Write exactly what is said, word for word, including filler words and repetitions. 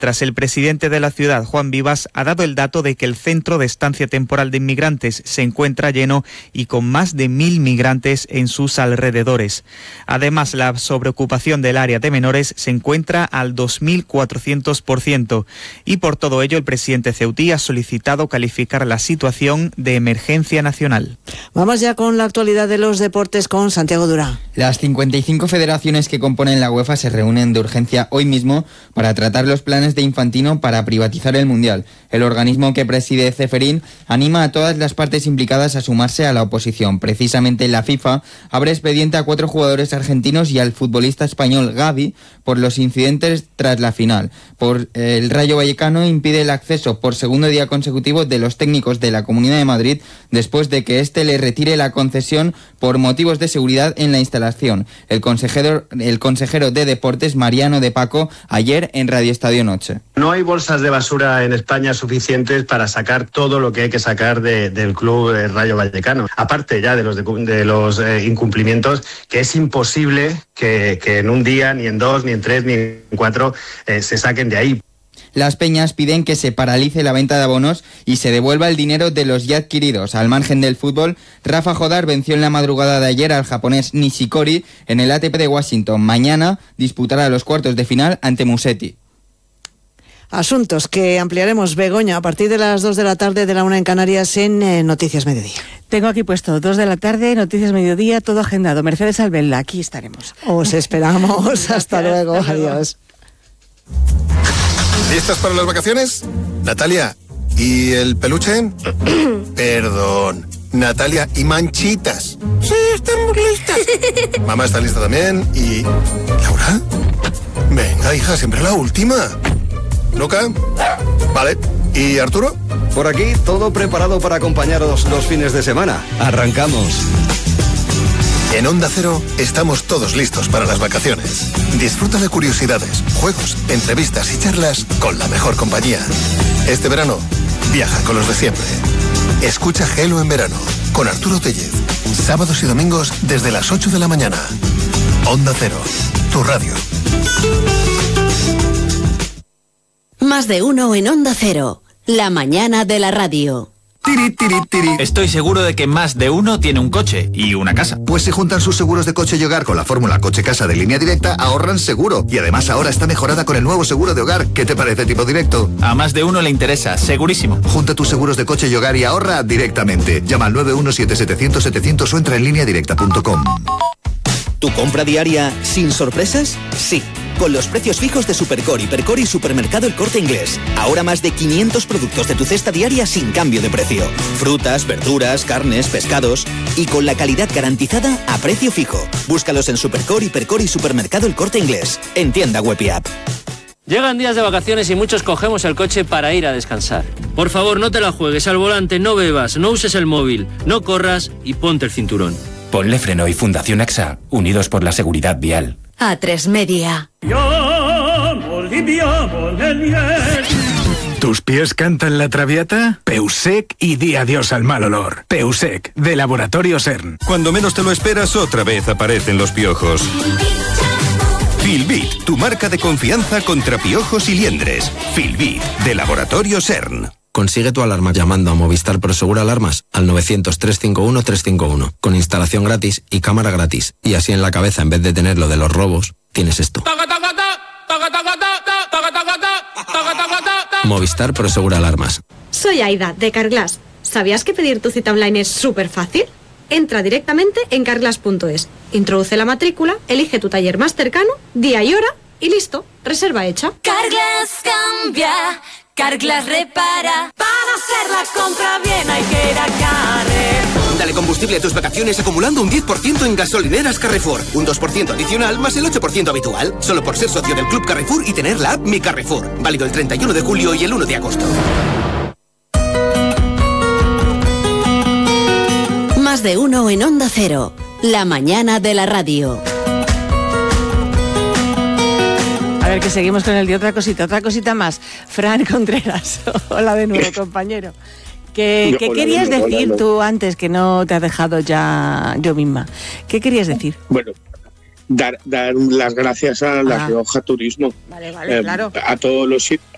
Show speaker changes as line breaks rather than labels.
Tras el presidente de la ciudad, Juan Vivas, ha dado el dato de que el centro de estancia temporal de inmigrantes se encuentra lleno y con más de mil migrantes en sus alrededores. Además, la sobreocupación del área de menores se encuentra al dos mil cuatrocientos por ciento y por todo ello el presidente ceutí ha solicitado calificar la situación de emergencia nacional.
Vamos ya con la actualidad de los deportes con Santiago Durán.
Las cincuenta y cinco federaciones que componen la UEFA se reúnen de urgencia hoy mismo para tratar los planes de Infantino para privatizar el Mundial. El organismo que preside Ceferín anima a todas las partes implicadas a sumarse a la oposición. Precisamente la FIFA abre expediente a cuatro jugadores argentinos y al futbolista español Gavi por los incidentes tras la final. Por el Rayo Vallecano impide el acceso por segundo día consecutivo de los técnicos de la Comunidad de Madrid después de que éste le retire la concesión por motivos de seguridad en la instalación. El consejero, el consejero de Deportes, Mariano de Paco, ayer en Radio Estadio Noche.
No hay bolsas de basura en España suficientes para sacar todo lo que hay que sacar de, del club de Rayo Vallecano. Aparte ya de los, de, de los eh, incumplimientos, que es imposible que, que en un día, ni en dos, ni en tres, ni en cuatro, eh, se saquen de ahí.
Las peñas piden que se paralice la venta de abonos y se devuelva el dinero de los ya adquiridos. Al margen del fútbol, Rafa Jodar venció en la madrugada de ayer al japonés Nishikori en el A T P de Washington. Mañana disputará los cuartos de final ante Musetti.
Asuntos que ampliaremos, Begoña, a partir de las dos de la tarde, de la una en Canarias, en eh, Noticias Mediodía.
Tengo aquí puesto dos de la tarde, Noticias Mediodía, todo agendado. Mercedes Albella, aquí estaremos.
Os esperamos. Hasta luego. Hasta luego. Adiós.
¿Listas para las vacaciones? Natalia, ¿y el peluche? Perdón. Natalia, ¿y manchitas?
Sí, estamos listas.
Mamá está lista también. ¿Y Laura? Venga, hija, siempre la última. ¿Luca? Vale. ¿Y Arturo?
Por aquí, todo preparado para acompañaros los fines de semana. Arrancamos.
En Onda Cero estamos todos listos para las vacaciones. Disfruta de curiosidades, juegos, entrevistas y charlas con la mejor compañía. Este verano, viaja con los de siempre. Escucha Gelo en verano con Arturo Tellez. Sábados y domingos desde las ocho de la mañana. Onda Cero, tu radio.
Más de uno en Onda Cero, la mañana de la radio.
Tiri, tiri, tiri. Estoy seguro de que más de uno tiene un coche y una casa.
Pues si juntan sus seguros de coche y hogar con la fórmula coche-casa de Línea Directa, ahorran seguro. Y además ahora está mejorada con el nuevo seguro de hogar. ¿Qué te parece, tipo directo?
A más de uno le interesa, segurísimo.
Junta tus seguros de coche y hogar y ahorra directamente. Llama al nueve uno siete setecientos setecientos o entra en línea directa punto com.
¿Tu compra diaria sin sorpresas? Sí. Con los precios fijos de Supercor, Hipercor y Supermercado El Corte Inglés. Ahora más de quinientos productos de tu cesta diaria sin cambio de precio. Frutas, verduras, carnes, pescados. Y con la calidad garantizada a precio fijo. Búscalos en Supercor, Hipercor y Supermercado El Corte Inglés. En tienda web y app.
Llegan días de vacaciones y muchos cogemos el coche para ir a descansar. Por favor, no te la juegues al volante, no bebas, no uses el móvil, no corras y ponte el cinturón.
Ponle Freno y Fundación AXA, unidos por la seguridad vial.
A tres Media.
¿Tus pies cantan la traviata? Peusec y di adiós al mal olor. Peusec, de Laboratorio CERN.
Cuando menos te lo esperas, otra vez aparecen los piojos. Filbit, tu marca de confianza contra piojos y liendres. Filbit, de Laboratorio CERN.
Consigue tu alarma llamando a Movistar Prosegur Alarmas al novecientos, trescientos cincuenta y uno, trescientos cincuenta y uno, con instalación gratis y cámara gratis. Y así en la cabeza, en vez de tener lo de los robos, tienes esto. Movistar Prosegur Alarmas.
Soy Aida, de Carglass. ¿Sabías que pedir tu cita online es súper fácil? Entra directamente en carglass punto es, introduce la matrícula, elige tu taller más cercano, día y hora y listo, reserva hecha.
Carglass cambia, Carglass repara. Para hacer la compra bien hay que ir a Carrefour.
Dale combustible a tus vacaciones acumulando un diez por ciento en gasolineras Carrefour. Un dos por ciento adicional más el ocho por ciento habitual. Solo por ser socio del Club Carrefour y tener la app Mi Carrefour. Válido el treinta y uno de julio y el uno de agosto.
Más de uno en Onda Cero, la mañana de la radio.
A ver, que seguimos con el de otra cosita, otra cosita más. Fran Contreras, hola de nuevo, compañero. ¿Qué, ¿qué hola, querías hola, decir hola, tú antes, que no te has dejado ya yo misma? ¿Qué querías decir?
Bueno, dar, dar las gracias a La ah. Rioja Turismo.
Vale, vale, eh, claro.
A todos los